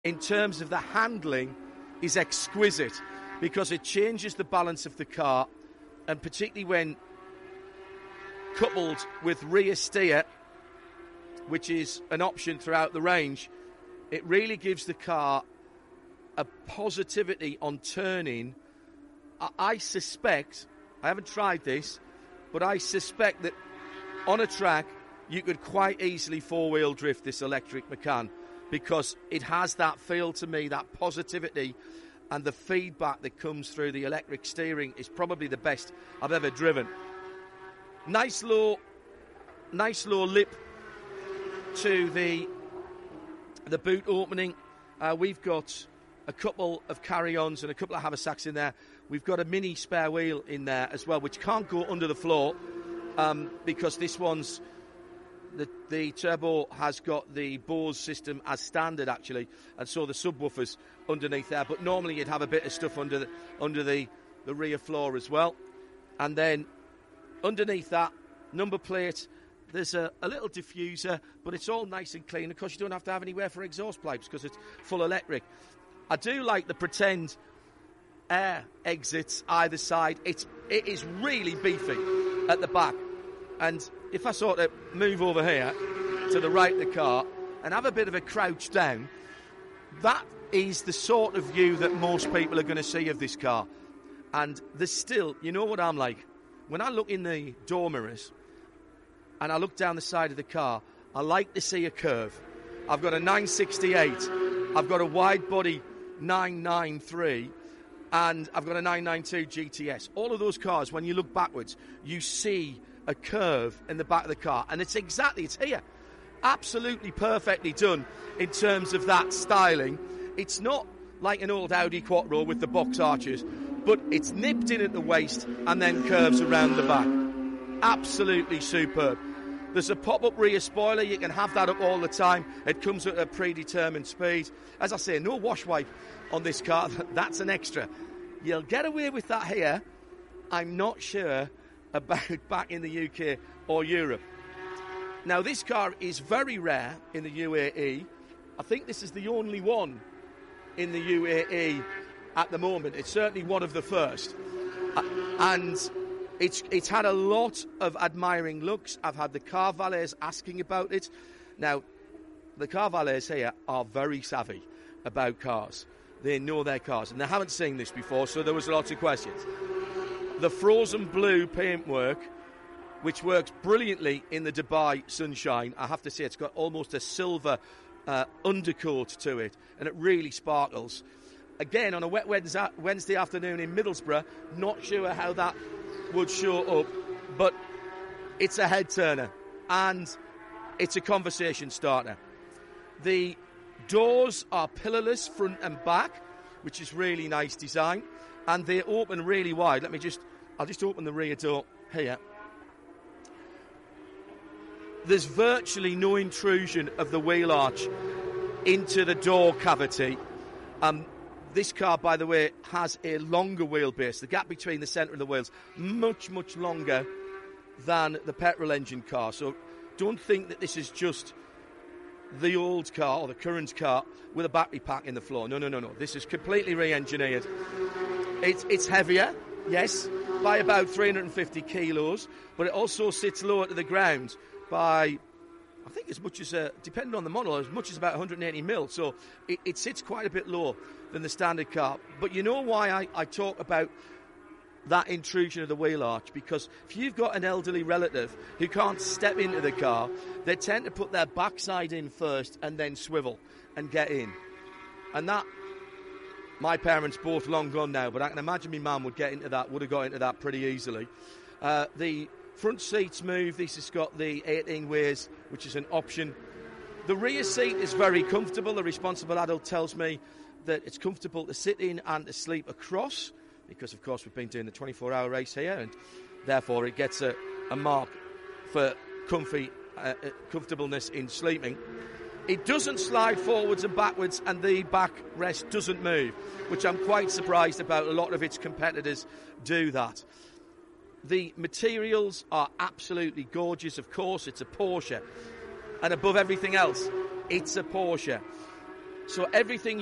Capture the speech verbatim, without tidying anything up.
in terms of the handling, is exquisite because it changes the balance of the car, and particularly when coupled with rear steer, which is an option throughout the range, it really gives the car a positivity on turning. I, I suspect, I haven't tried this, but I suspect that on a track you could quite easily four-wheel drift this electric Macan, because it has that feel to me, that positivity, and the feedback that comes through the electric steering is probably the best I've ever driven. Nice low, nice low lip to the the boot opening. Uh, we've got a couple of carry-ons and a couple of haversacks in there. We've got a mini spare wheel in there as well, which can't go under the floor um, because this one's the the turbo has got the Bose system as standard actually, and so the subwoofers underneath there. But normally you'd have a bit of stuff under the under the, the rear floor as well, and then underneath that number plate, there's a, a little diffuser, but it's all nice and clean. Of course, you don't have to have anywhere for exhaust pipes because it's full electric. I do like the pretend air exits either side. It's it is really beefy at the back, and if I sort of move over here to the right of the car and have a bit of a crouch down, that is the sort of view that most people are going to see of this car. And there's still, you know what I'm like, when I look in the door mirrors and I look down the side of the car, I like to see a curve. I've got a nine sixty-eight, I've got a wide body nine ninety-three, and I've got a nine ninety-two G T S. All of those cars, when you look backwards, you see a curve in the back of the car, and it's exactly, it's here. Absolutely perfectly done in terms of that styling. It's not like an old Audi Quattro with the box arches, but it's nipped in at the waist and then curves around the back. Absolutely superb. There's a pop-up rear spoiler. You can have that up all the time. It comes at a predetermined speed. As I say, no wash wipe on this car. That's an extra. You'll get away with that here. I'm not sure about back in the U K or Europe. Now, this car is very rare in the U A E. I think this is the only one in the U A E at the moment. It's certainly one of the first. Uh, and it's it's had a lot of admiring looks. I've had the car valets asking about it. Now, the car valets here are very savvy about cars. They know their cars, and they haven't seen this before, so there was lots of questions. The frozen blue paintwork, which works brilliantly in the Dubai sunshine. I have to say, it's got almost a silver uh, undercoat to it, and it really sparkles. Again, on a wet Wednesday afternoon in Middlesbrough, not sure how that would show up, but it's a head turner, and it's a conversation starter. The doors are pillarless front and back, which is really nice design, and they open really wide. Let me just, I'll just open the rear door here. There's virtually no intrusion of the wheel arch into the door cavity. Um, this car, by the way, has a longer wheelbase. The gap between the centre and the wheels, much, much longer than the petrol engine car. So don't think that this is just the old car or the current car with a battery pack in the floor. No, no, no, no. This is completely re-engineered. It's, it's heavier, yes, by about three hundred fifty kilos, but it also sits lower to the ground by, I think as much as, uh, depending on the model, as much as about one hundred eighty mil. So it, it sits quite a bit lower than the standard car. But you know why I, I talk about that intrusion of the wheel arch? Because if you've got an elderly relative who can't step into the car, they tend to put their backside in first and then swivel and get in. And that, my parents both long gone now, but I can imagine my mum would get into that, would have got into that pretty easily. Uh, the front seats move. This has got the eighteen ways, which is an option. The rear seat is very comfortable. The responsible adult tells me that it's comfortable to sit in and to sleep across, because, of course, we've been doing the twenty-four hour race here, and therefore it gets a, a mark for comfy, uh, comfortableness in sleeping. It doesn't slide forwards and backwards, and the backrest doesn't move, which I'm quite surprised about. A lot of its competitors do that. The materials are absolutely gorgeous. Of course, it's a Porsche, and above everything else, it's a Porsche. So everything